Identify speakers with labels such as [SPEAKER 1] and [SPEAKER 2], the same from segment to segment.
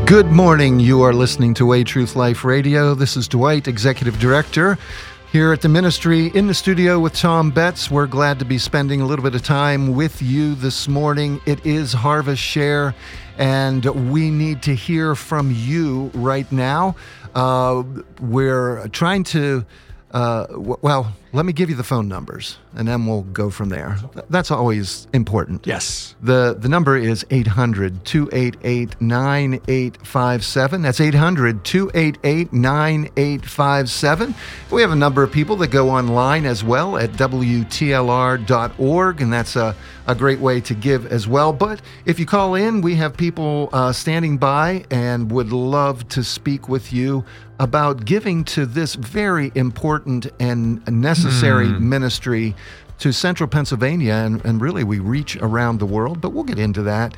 [SPEAKER 1] Good morning. You are listening to Way Truth Life Radio. This is Dwight, Executive Director, here at the ministry in the studio with Tom Betts. We're glad to be spending a little bit of time with you this morning. It is Harvest Share, and we need to hear from you right now. We're trying to, let me give you the phone numbers, and then we'll go from there. That's always important.
[SPEAKER 2] Yes.
[SPEAKER 1] The number is 800-288-9857. That's 800-288-9857. We have a number of people that go online as well at WTLR.org, and that's a great way to give as well. But if you call in, we have people standing by and would love to speak with you about giving to this very important and necessary ministry to central Pennsylvania, and really we reach around the world, but we'll get into that.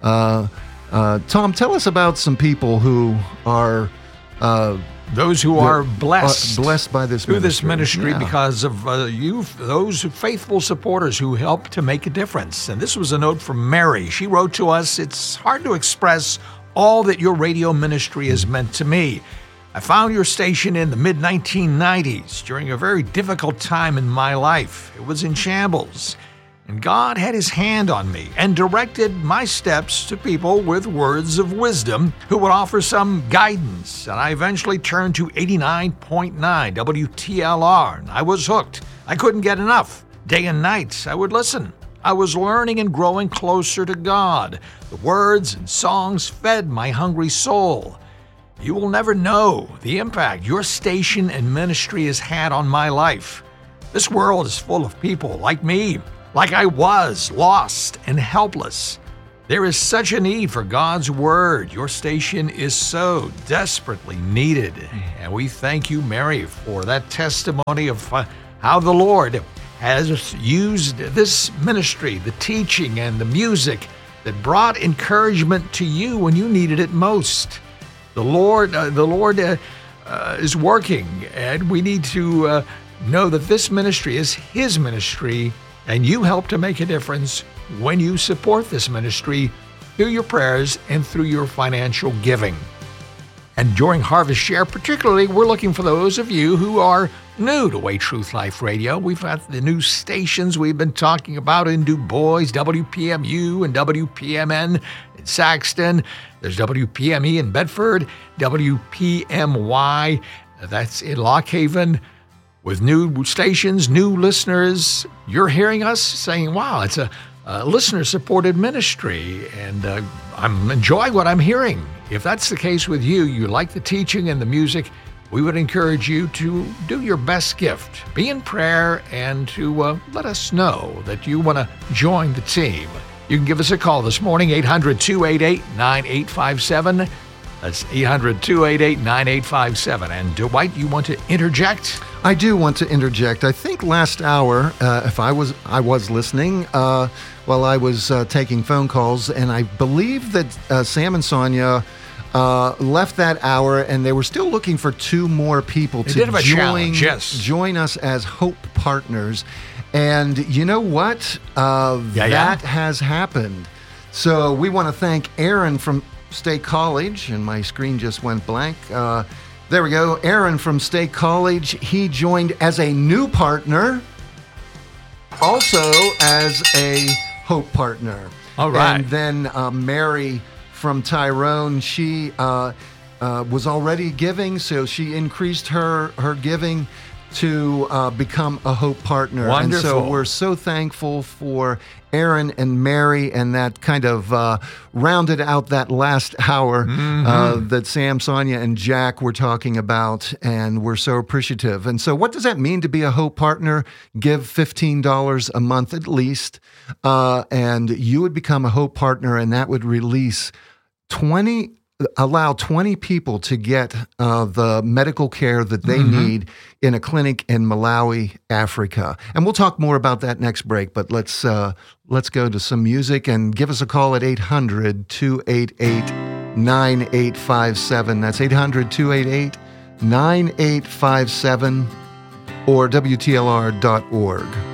[SPEAKER 1] Tom, tell us about some people who are
[SPEAKER 2] those who are blessed
[SPEAKER 1] by this
[SPEAKER 2] through
[SPEAKER 1] ministry.
[SPEAKER 2] This ministry
[SPEAKER 1] Yeah.
[SPEAKER 2] because of you, those faithful supporters who help to make a difference. And this was a note from Mary. She wrote to us, "It's hard to express all that your radio ministry has meant to me. I found your station in the mid-1990s during a very difficult time in my life. It was in shambles. And God had his hand on me and directed my steps to people with words of wisdom who would offer some guidance. And I eventually turned to 89.9 WTLR, and I was hooked. I couldn't get enough. Day and night, I would listen. I was learning and growing closer to God. The words and songs fed my hungry soul. You will never know the impact your station and ministry has had on my life. This world is full of people like me, like I was, lost and helpless. There is such a need for God's word. Your station is so desperately needed." And we thank you, Mary, for that testimony of how the Lord has used this ministry, the teaching and the music that brought encouragement to you when you needed it most. The Lord is working, and we need to know that this ministry is his ministry, and you help to make a difference when you support this ministry through your prayers and through your financial giving. And during Harvest Share, particularly, we're looking for those of you who are new to Way Truth Life Radio. We've got the new stations we've been talking about in Du Bois, WPMU and WPMN in Saxton. There's WPME in Bedford, WPMY, that's in Lock Haven. With new stations, new listeners, you're hearing us saying, wow, it's a listener-supported ministry, and I'm enjoying what I'm hearing. If that's the case with you, you like the teaching and the music, we would encourage you to do your best gift. Be in prayer and to let us know that you want to join the team. You can give us a call this morning, 800-288-9857. That's 800-288-9857. And Dwight, you want to interject?
[SPEAKER 1] I do want to interject. I think last hour, if I was listening while I was taking phone calls, and I believe that Sam and Sonia left that hour, and they were still looking for two more people to join us as Hope Partners. And you know what? That has happened. So we want to thank Aaron from State College, and my screen just went blank. There we go. Aaron from State College. He joined as a new partner, also as a Hope Partner.
[SPEAKER 2] All right.
[SPEAKER 1] And then Mary from Tyrone, she was already giving, so she increased her giving to become a Hope Partner.
[SPEAKER 2] Wonderful.
[SPEAKER 1] And so we're so thankful for Aaron and Mary, and that kind of rounded out that last hour that Sam, Sonia, and Jack were talking about, and we're so appreciative. And so what does that mean to be a Hope Partner? Give $15 a month at least, and you would become a Hope Partner, and that would release allow 20 people to get the medical care that they need in a clinic in Malawi, Africa. And we'll talk more about that next break, but let's go to some music, and give us a call at 800-288-9857. That's 800-288-9857 or WTLR.org.